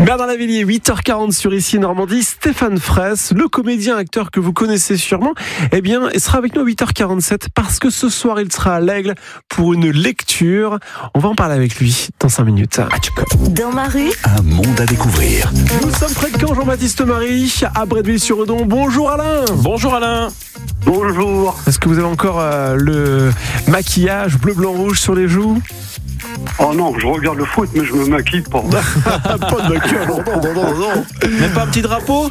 Bernard Lavilliers, 8h40 sur Ici Normandie. Stéphane Fraisse, le comédien acteur que vous connaissez sûrement, eh bien, il sera avec nous à 8h47 parce que ce soir, il sera à l'Aigle pour une lecture. On va en parler avec lui dans 5 minutes. Dans ma rue, Un monde à découvrir. Nous sommes près de Caen, Jean-Baptiste Marie, à Bretteville-sur-Redon. Bonjour Alain. Bonjour Alain. Bonjour. Est-ce que vous avez encore le maquillage bleu, blanc, rouge sur les joues? Oh non, je regarde le foot, mais je me maquille pas. Pas de maquillage, non. Même pas un petit drapeau?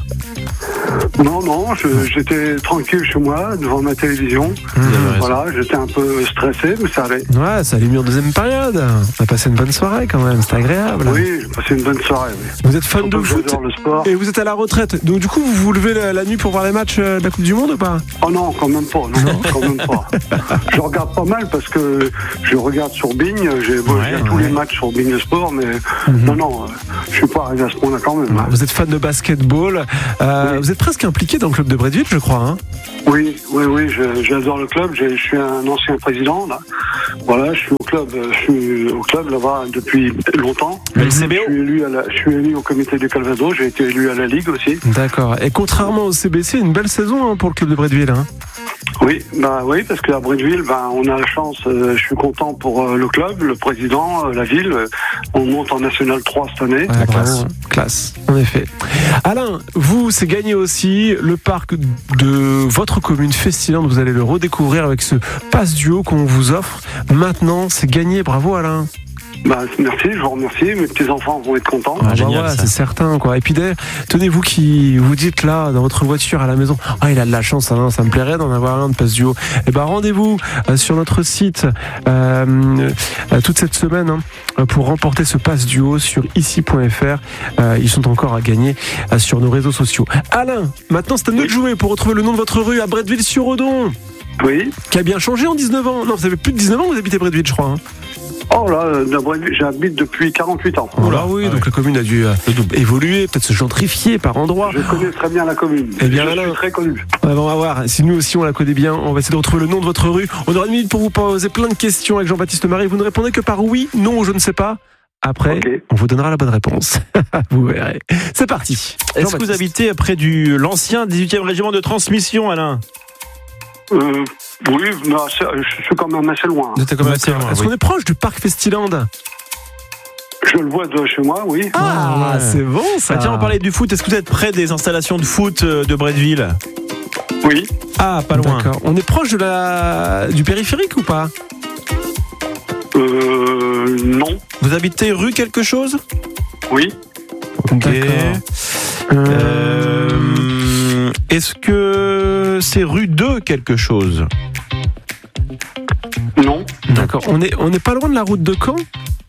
Non, j'étais tranquille chez moi, devant ma télévision. Voilà, j'étais un peu stressé, mais ça allait. Ouais, ça allait mieux en deuxième période. On a passé une bonne soirée quand même, c'était agréable. Oui, j'ai passé une bonne soirée. Oui. Vous êtes fan de Surtout que foot j'adore le sport. et vous êtes à la retraite. Donc du coup, vous vous levez la nuit pour voir les matchs de la Coupe du Monde ou pas? Oh non, quand même pas. Non, quand même pas. Je regarde pas mal parce que je regarde sur Bing. J'ai tous les matchs sur Bing le Sport, mais non, je suis pas arrivé à ce point-là quand même. Vous êtes fan de basketball. Vous êtes presque impliqué dans le club de Bretteville, je crois. Hein? Oui, j'adore le club. Je suis un ancien président là. Voilà, je suis au club là-bas depuis longtemps. Le CBO. Je suis élu au comité du Calvados. J'ai été élu à la Ligue aussi. D'accord. Et contrairement au CBC, une belle saison pour le club de Bretteville. Hein? Oui, parce qu'à Bretteville, on a la chance. Je suis content pour le club, le président, la ville. On monte en National 3 cette année. Ouais, classe, en effet. Alain, vous, c'est gagné aussi le parc de votre commune Festiland. Vous allez le redécouvrir avec ce pass duo qu'on vous offre. Maintenant, c'est gagné. Bravo Alain. Merci, je vous remercie. Mes petits-enfants vont être contents. Génial, voilà, ça. c'est certain, quoi. Et puis d'ailleurs, tenez-vous qui vous dites là, dans votre voiture à la maison, il a de la chance, hein, ça me plairait d'en avoir un de pass duo. Eh ben, rendez-vous sur notre site toute cette semaine pour remporter ce pass duo sur ici.fr. Ils sont encore à gagner sur nos réseaux sociaux. Alain, maintenant c'est à nous de jouer pour retrouver le nom de votre rue à Bretteville-sur-Redon. Oui. Qui a bien changé en 19 ans. Non, vous avez plus de 19 ans que vous habitez Bretteville, je crois. Hein. Oh là, j'habite depuis 48 ans. Donc la commune a dû évoluer, peut-être se gentrifier par endroits. Je connais très bien la commune. Eh bien, je suis très connu. On va voir. Si nous aussi on la connaît bien, on va essayer de retrouver le nom de votre rue. On aura une minute pour vous poser plein de questions avec Jean-Baptiste Marie. Vous ne répondez que par oui, non ou je ne sais pas. Après, on vous donnera la bonne réponse. Vous verrez. C'est parti. Est-ce que vous habitez près de l'ancien 18e régiment de transmission, Alain? Oui, mais je suis quand même assez loin. Vous êtes quand même assez loin. Est-ce qu'on est proche du parc Festiland? Je le vois de chez moi, oui. Ah, ouais. C'est bon ça. Tiens, on parlait du foot. Est-ce que vous êtes près des installations de foot de Bretteville? Oui. Ah, pas loin. D'accord. On est proche du périphérique ou pas? Non. Vous habitez rue quelque chose? Oui. D'accord. Est-ce que c'est rue de quelque chose? Non. D'accord. On est pas loin de la route de Caen?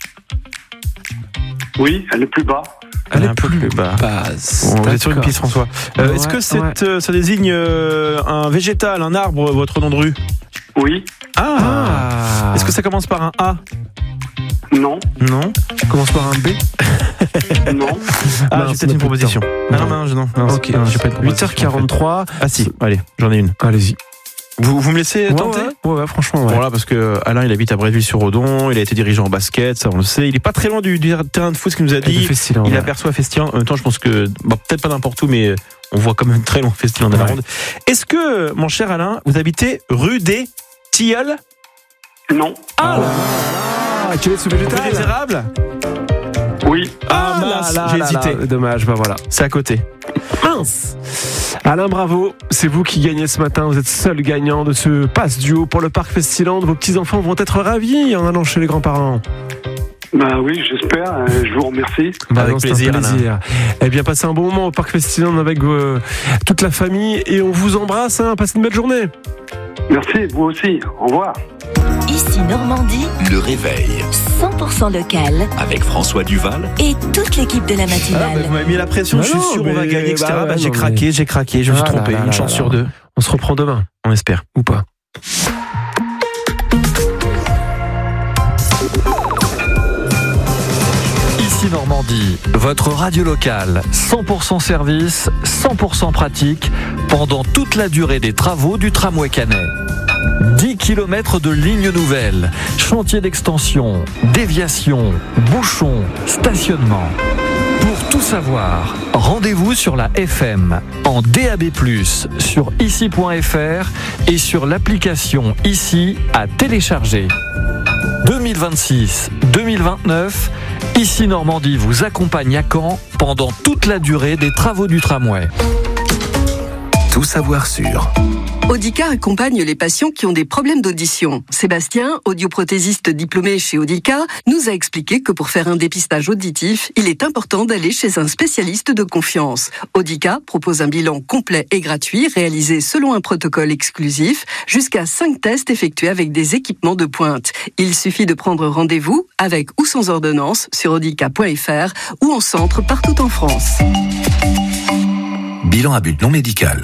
Oui, elle est plus bas. Elle est un peu plus bas. Bon, Vous êtes sur une piste, François. Est-ce que ça désigne un végétal, un arbre, votre nom de rue? Oui. Ah. Est-ce que ça commence par un A? Non. Non. Ça commence par un B? Non. Ah, j'ai peut-être une proposition. Non. Ok, j'ai pas une proposition. 8h43. Ah si, allez, j'en ai une. Allez-y. Vous me laissez tenter? Ouais, franchement. Ouais. Voilà, parce que Alain, il habite à Bretteville-sur-Redon, il a été dirigeant en basket, ça on le sait. Il est pas très loin du terrain de foot, ce qu'il nous a dit. Il aperçoit Festiland. En même temps, je pense que, peut-être pas n'importe où, mais on voit quand même très loin Festiland à la ronde. Est-ce que, mon cher Alain, vous habitez rue des Tilleuls? Non. Quel est ce végétal? Rue des Érables? Oui. J'ai hésité. Dommage, voilà. C'est à côté. Mince. Alain, bravo. C'est vous qui gagnez ce matin. Vous êtes seul gagnant de ce pass duo pour le parc Festiland. Vos petits-enfants vont être ravis en allant chez les grands-parents. Oui, j'espère. Je vous remercie. Avec plaisir. Eh bien, passez un bon moment au parc Festiland avec toute la famille et on vous embrasse. Passez une belle journée. Merci, vous aussi. Au revoir. Ici Normandie, Le réveil 100% local avec François Duval et toute l'équipe de la matinale. Vous m'avez mis la pression, Bah je suis non, sûr mais on va gagner, etc. J'ai craqué, je me suis trompé. Une chance sur deux. On se reprend demain. On espère. Ou pas. Ici Normandie, votre radio locale, 100% service, 100% pratique, pendant toute la durée des travaux du tramway Canet. 10 km de lignes nouvelles, chantier d'extension, déviation, bouchons, stationnement. Pour tout savoir, rendez-vous sur la FM, en DAB+, sur ici.fr et sur l'application Ici à télécharger. 2026-2029, Ici Normandie vous accompagne à Caen pendant toute la durée des travaux du tramway. Tout savoir sur Audica accompagne les patients qui ont des problèmes d'audition. Sébastien, audioprothésiste diplômé chez Audica, nous a expliqué que pour faire un dépistage auditif, il est important d'aller chez un spécialiste de confiance. Audica propose un bilan complet et gratuit réalisé selon un protocole exclusif, jusqu'à 5 tests effectués avec des équipements de pointe. Il suffit de prendre rendez-vous avec ou sans ordonnance sur audica.fr ou en centre partout en France. Bilan à but non médical.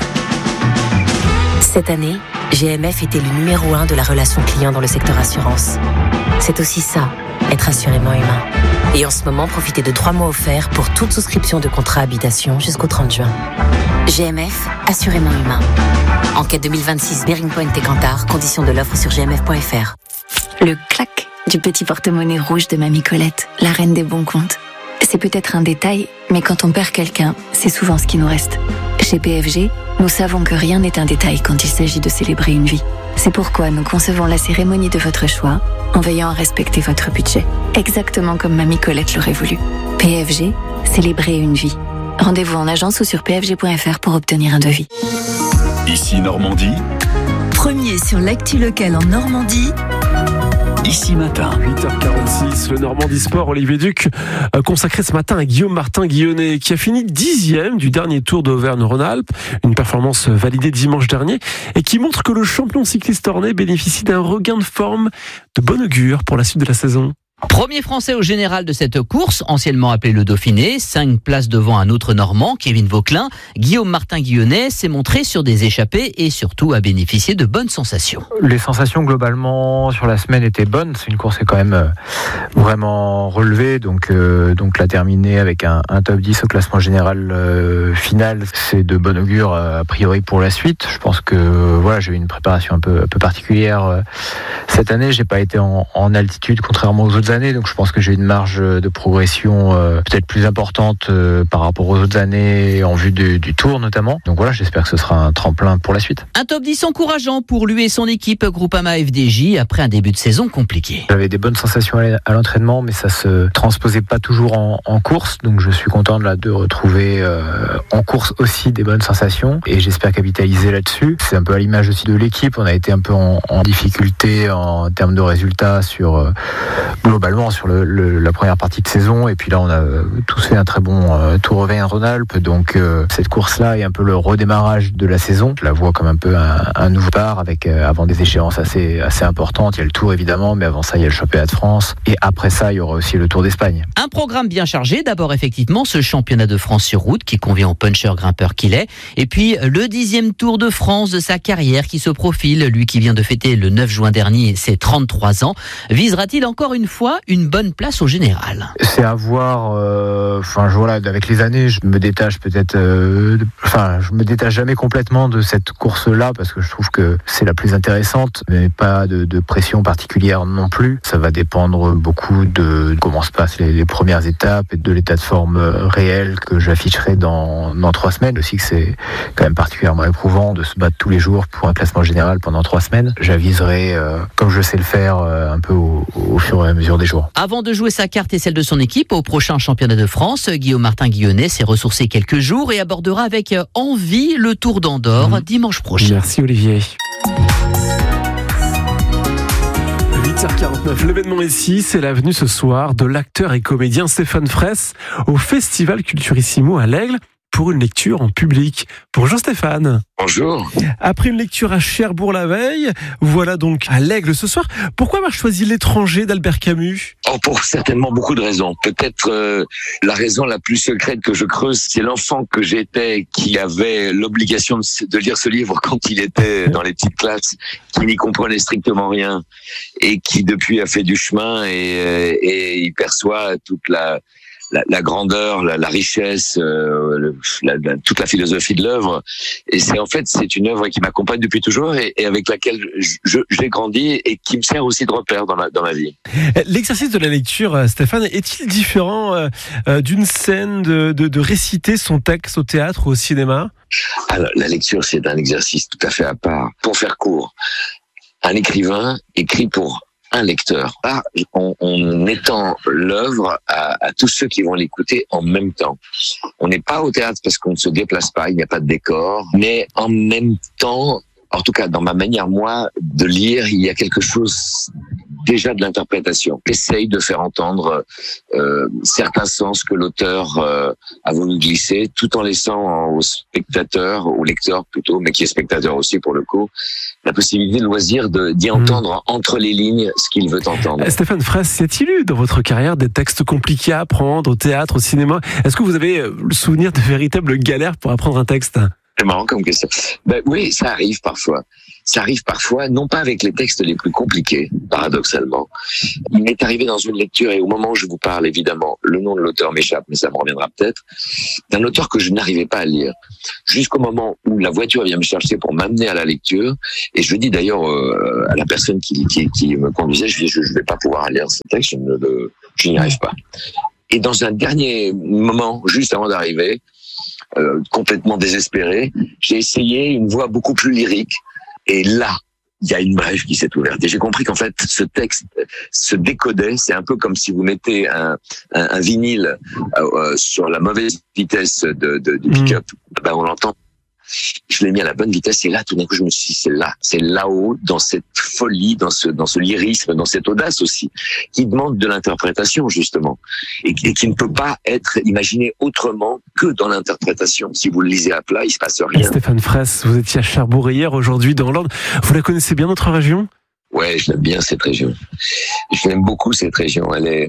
Cette année, GMF était le numéro 1 de la relation client dans le secteur assurance. C'est aussi ça, être assurément humain. Et en ce moment, profitez de 3 mois offerts pour toute souscription de contrat habitation jusqu'au 30 juin. GMF, assurément humain. Enquête 2026 Bearing Point et Cantar, conditions de l'offre sur gmf.fr. Le clac du petit porte-monnaie rouge de Mamie Colette, la reine des bons comptes. C'est peut-être un détail, mais quand on perd quelqu'un, c'est souvent ce qui nous reste. Chez PFG, nous savons que rien n'est un détail quand il s'agit de célébrer une vie. C'est pourquoi nous concevons la cérémonie de votre choix en veillant à respecter votre budget, exactement comme Mamie Colette l'aurait voulu. PFG, célébrer une vie. Rendez-vous en agence ou sur pfg.fr pour obtenir un devis. Ici Normandie. Premier sur l'actu locale en Normandie. Ici matin. 8h46, le Normandie Sport, Olivier Duc, consacré ce matin à Guillaume Martin-Guillonnet, qui a fini 10e du dernier Tour d'Auvergne-Rhône-Alpes, une performance validée dimanche dernier, et qui montre que le champion cycliste ornais bénéficie d'un regain de forme de bon augure pour la suite de la saison. Premier Français au général de cette course, anciennement appelé le Dauphiné, 5 places devant un autre Normand, Kevin Vauquelin. Guillaume Martin-Guillonnet s'est montré sur des échappées et surtout a bénéficié de bonnes sensations. Les sensations globalement sur la semaine étaient bonnes. C'est une course qui est quand même vraiment relevée, donc la terminer avec un top 10 au classement général final, c'est de bon augure a priori pour la suite. Je pense que voilà, j'ai eu une préparation un peu particulière cette année. J'ai pas été en altitude contrairement aux autres années, donc je pense que j'ai une marge de progression peut-être plus importante par rapport aux autres années en vue du Tour notamment. Donc voilà, j'espère que ce sera un tremplin pour la suite. Un top 10 encourageant pour lui et son équipe Groupama FDJ après un début de saison compliqué. J'avais des bonnes sensations à l'entraînement, mais ça se transposait pas toujours en course, donc je suis content de retrouver en course aussi des bonnes sensations et j'espère capitaliser là-dessus. C'est un peu à l'image aussi de l'équipe, on a été un peu en difficulté en termes de résultats globalement sur la première partie de saison, et puis là on a tous fait un très bon Tour Auvergne-Rhône-Alpes, donc cette course-là est un peu le redémarrage de la saison. Je la vois comme un peu un nouveau départ avec avant des échéances assez importantes. Il y a le Tour évidemment, mais avant ça il y a le championnat de France, et après ça il y aura aussi le Tour d'Espagne. Un programme bien chargé, d'abord effectivement ce championnat de France sur route qui convient au puncher grimpeur qu'il est, et puis le 10e Tour de France de sa carrière qui se profile, lui qui vient de fêter le 9 juin dernier ses 33 ans. Visera-t-il encore une fois une bonne place au général? C'est à voir. Voilà, avec les années, je me détache peut-être. Je me détache jamais complètement de cette course-là parce que je trouve que c'est la plus intéressante, mais pas de pression particulière non plus. Ça va dépendre beaucoup de comment se passent les premières étapes et de l'état de forme réel que j'afficherai dans 3 semaines. Aussi que c'est quand même particulièrement éprouvant de se battre tous les jours pour un classement général pendant 3 semaines. J'aviserai, comme je sais le faire, un peu au fur et à mesure des jours. Avant de jouer sa carte et celle de son équipe au prochain championnat de France, Guillaume Martin-Guillonnet s'est ressourcé quelques jours et abordera avec envie le Tour d'Andorre dimanche prochain. Merci Olivier. 8h49, l'événement ici, c'est la venue ce soir de l'acteur et comédien Stéphane Fraisse au Festival Culturissimo à l'Aigle pour une lecture en public. Bonjour Stéphane. Bonjour. Après une lecture à Cherbourg la veille, voilà donc à l'Aigle ce soir. Pourquoi avoir choisi L'étranger d'Albert Camus ? Pour certainement beaucoup de raisons. Peut-être la raison la plus secrète que je creuse, c'est l'enfant que j'étais qui avait l'obligation de lire ce livre quand il était dans les petites classes, qui n'y comprenait strictement rien et qui depuis a fait du chemin et il perçoit toute la grandeur, la richesse, toute la philosophie de l'œuvre. Et c'est une œuvre qui m'accompagne depuis toujours et avec laquelle j'ai grandi et qui me sert aussi de repère dans ma vie. L'exercice de la lecture, Stéphane, est-il différent d'une scène de réciter son texte au théâtre ou au cinéma ? Alors, la lecture, c'est un exercice tout à fait à part. Pour faire court, un écrivain écrit pour un lecteur. Là, on étend l'œuvre à tous ceux qui vont l'écouter en même temps. On n'est pas au théâtre parce qu'on ne se déplace pas, il n'y a pas de décor, mais en même temps, en tout cas dans ma manière, moi, de lire, il y a quelque chose déjà de l'interprétation. J'essaye de faire entendre certains sens que l'auteur a voulu glisser, tout en laissant au spectateur, au lecteur plutôt, mais qui est spectateur aussi pour le coup, la possibilité, le loisir d'y entendre entre les lignes ce qu'il veut entendre. Stéphane Fraisse, y a-t-il eu dans votre carrière des textes compliqués à apprendre au théâtre, au cinéma ? Est-ce que vous avez le souvenir de véritables galères pour apprendre un texte ? C'est marrant comme question. Oui, ça arrive parfois. Ça arrive parfois, non pas avec les textes les plus compliqués, paradoxalement. Il m'est arrivé dans une lecture, et au moment où je vous parle, évidemment, le nom de l'auteur m'échappe, mais ça me reviendra peut-être, d'un auteur que je n'arrivais pas à lire. Jusqu'au moment où la voiture vient me chercher pour m'amener à la lecture, et je dis d'ailleurs à la personne qui me conduisait, je dis, je vais pas pouvoir lire ce texte, je n'y arrive pas. Et dans un dernier moment, juste avant d'arriver, complètement désespéré, j'ai essayé une voix beaucoup plus lyrique, et là, il y a une brèche qui s'est ouverte. Et j'ai compris qu'en fait, ce texte se décodait. C'est un peu comme si vous mettez un vinyle sur la mauvaise vitesse du pick-up. On l'entend. Je l'ai mis à la bonne vitesse et là, tout d'un coup, je me suis dit, c'est là-haut, dans cette folie, dans ce lyrisme, dans cette audace aussi, qui demande de l'interprétation, justement, et qui ne peut pas être imaginé autrement que dans l'interprétation. Si vous le lisez à plat, il se passe rien. Stéphane Fraisse, vous étiez à Cherbourg hier, aujourd'hui dans l'Orne. Vous la connaissez bien, notre région ? Ouais, je l'aime bien cette région. Je l'aime beaucoup cette région. Elle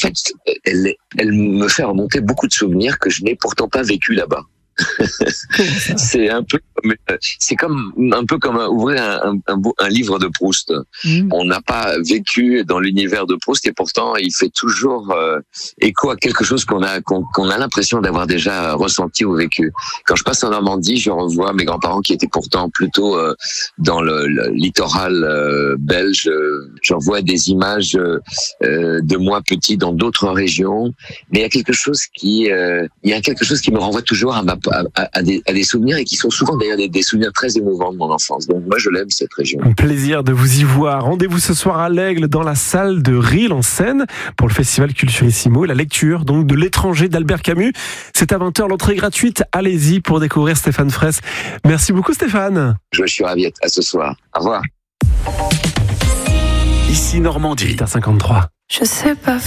me fait remonter beaucoup de souvenirs que je n'ai pourtant pas vécu là-bas. C'est un peu comme ouvrir un livre de Proust. On n'a pas vécu dans l'univers de Proust et pourtant il fait toujours écho à quelque chose qu'on a l'impression d'avoir déjà ressenti ou vécu. Quand je passe en Normandie, je revois mes grands-parents qui étaient pourtant plutôt dans le littoral belge. Je revois des images de moi petit dans d'autres régions, mais il y a quelque chose qui me renvoie toujours à des souvenirs et qui sont souvent d'ailleurs des souvenirs très émouvants de mon enfance. Donc moi je l'aime cette région. Un plaisir de vous y voir. Rendez-vous ce soir à l'Aigle dans la salle de Risle en Seine pour le festival Culturissimo et la lecture donc de L'étranger d'Albert Camus. C'est à 20h, l'entrée gratuite. Allez-y pour découvrir Stéphane Fraisse. Merci beaucoup Stéphane. Je suis ravi, à ce soir. Au revoir. Ici Normandie. 8h53. Je sais pas